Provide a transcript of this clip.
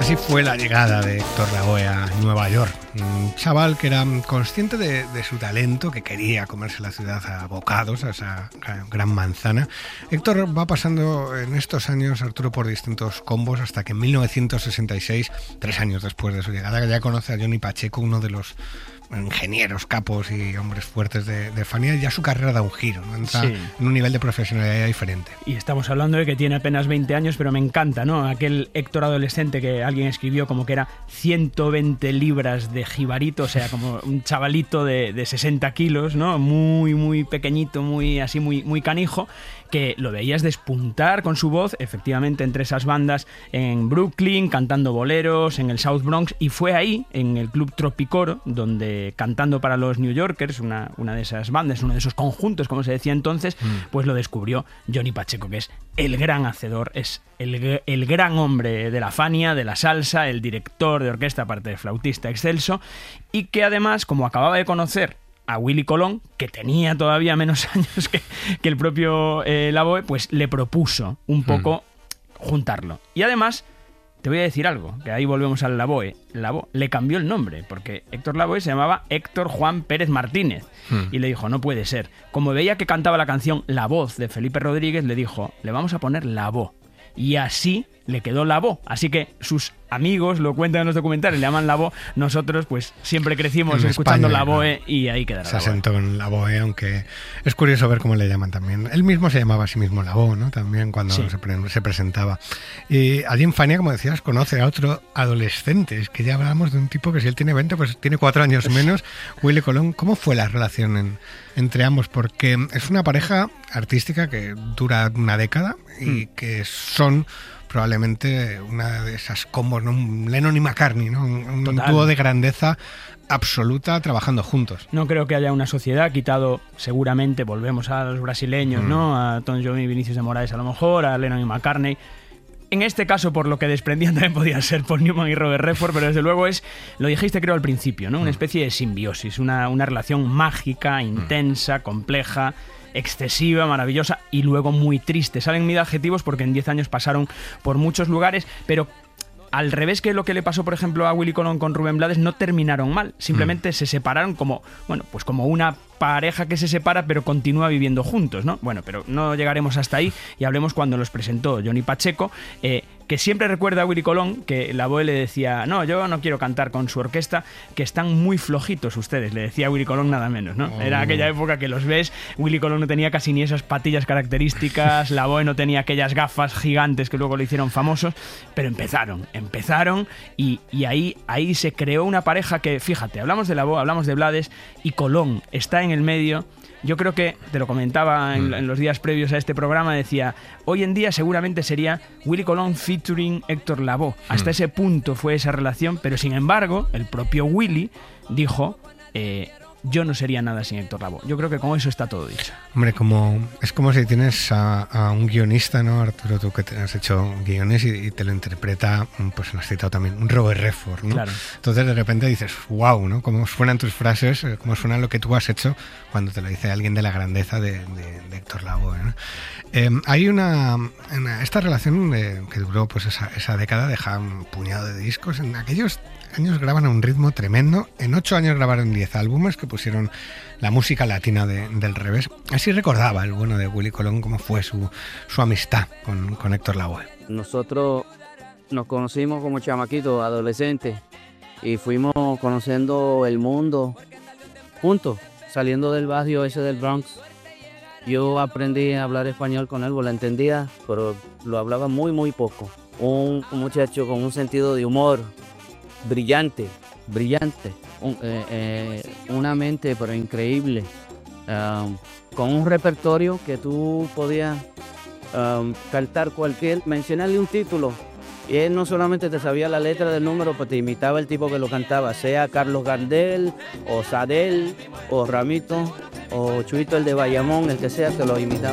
Así fue la llegada de Héctor Lavoe a Nueva York, un chaval que era consciente de su talento, que quería comerse la ciudad a bocados, a esa gran manzana. Héctor va pasando en estos años, Arturo, por distintos combos, hasta que en 1966, 3 años después de su llegada, ya conoce a Johnny Pacheco, uno de los ingenieros, capos y hombres fuertes de Fania. Ya su carrera da un giro, ¿no? Entra en un nivel de profesionalidad diferente. Y estamos hablando de que tiene apenas 20 años, pero me encanta, ¿no? Aquel Héctor adolescente que alguien escribió como que era 120 libras de jibarito, o sea, como un chavalito de 60 kilos, ¿no? Muy pequeñito, muy canijo, que lo veías despuntar con su voz, efectivamente, entre esas bandas en Brooklyn, cantando boleros, en el South Bronx, y fue ahí, en el Club Tropicoro, donde cantando para los New Yorkers, una de esas bandas, uno de esos conjuntos, como se decía entonces, pues lo descubrió Johnny Pacheco, que es el gran hacedor, es el gran hombre de la Fania, de la salsa, el director de orquesta, aparte de flautista excelso, y que además, como acababa de conocer a Willy Colón, que tenía todavía menos años que el propio Lavoe, pues le propuso un poco juntarlo. Y además, te voy a decir algo, que ahí volvemos al Lavoe. Lavoe le cambió el nombre, porque Héctor Lavoe se llamaba Héctor Juan Pérez Martínez. Y le dijo, no puede ser. Como veía que cantaba la canción La Voz de Felipe Rodríguez, le dijo, le vamos a poner Lavoe. Y así le quedó Lavoe. Así que sus amigos lo cuentan en los documentales, le llaman Lavoe. Nosotros pues siempre crecimos en escuchando España, Lavoe, ¿no? Y ahí quedará. Se asentó en Lavoe, aunque es curioso ver cómo le llaman también. Él mismo se llamaba a sí mismo Lavoe, ¿no? También cuando se presentaba. Y allí en Fania, como decías, conoce a otro adolescente. Es que ya hablamos de un tipo que si él tiene 20, pues tiene 4 años menos. Willy Colón. ¿Cómo fue la relación entre ambos? Porque es una pareja artística que dura una década y que son probablemente una de esas combos, ¿no? Lennon y McCartney, ¿no? Un dúo de grandeza absoluta trabajando juntos. No creo que haya una sociedad, quitado seguramente, volvemos a los brasileños, ¿no? A Tom Jones y Vinicius de Moraes a lo mejor, a Lennon y McCartney. En este caso, por lo que desprendían, también podían ser Paul Newman y Robert Redford, pero desde luego es, lo dijiste creo al principio, ¿no? Una especie de simbiosis, una relación mágica, intensa, compleja, excesiva, maravillosa y luego muy triste. Salen mil adjetivos porque en 10 años pasaron por muchos lugares, pero al revés que lo que le pasó, por ejemplo, a Willy Colón con Rubén Blades, no terminaron mal. Simplemente se separaron como una pareja que se separa pero continúa viviendo juntos, ¿no? Bueno, pero no llegaremos hasta ahí y hablemos cuando los presentó Johnny Pacheco, que siempre recuerda a Willy Colón que Lavoe le decía, no, yo no quiero cantar con su orquesta, que están muy flojitos ustedes, le decía Willy Colón nada menos, ¿no? Era aquella época que los ves, Willy Colón no tenía casi ni esas patillas características, Lavoe no tenía aquellas gafas gigantes que luego le hicieron famosos, pero empezaron y ahí se creó una pareja que, fíjate, hablamos de Lavoe, hablamos de Blades y Colón está en el medio. Yo creo que, te lo comentaba en los días previos a este programa, decía, hoy en día seguramente sería Willy Colón featuring Héctor Lavoe. Hasta ese punto fue esa relación, pero sin embargo, el propio Willy dijo, yo no sería nada sin Héctor Lavoe. Yo creo que con eso está todo dicho. Hombre, es como si tienes a un guionista, ¿no, Arturo? Tú que te has hecho guiones y te lo interpreta, pues lo has citado también, un Robert Redford, ¿no? Claro. Entonces de repente dices, wow, ¿no? Cómo suenan tus frases, cómo suena lo que tú has hecho cuando te lo dice alguien de la grandeza de Héctor Lavoe, ¿no? Hay esta relación que duró pues esa década, deja un puñado de discos. En aquellos años graban a un ritmo tremendo. En 8 años grabaron 10 álbumes que pusieron la música latina del revés. Así recordaba el bueno de Willy Colón cómo fue su amistad con Héctor Lavoe. Nosotros nos conocimos como chamaquitos, adolescentes, y fuimos conociendo el mundo juntos, saliendo del barrio ese del Bronx. Yo aprendí a hablar español con él, lo entendía, pero lo hablaba muy poco. Un muchacho con un sentido de humor brillante, una mente pero increíble, con un repertorio que tú podías cantar mencionarle un título y él no solamente te sabía la letra del número, pero te imitaba el tipo que lo cantaba, sea Carlos Gardel o Sadel o Ramito o Chuito el de Bayamón, el que sea, te lo imitaba.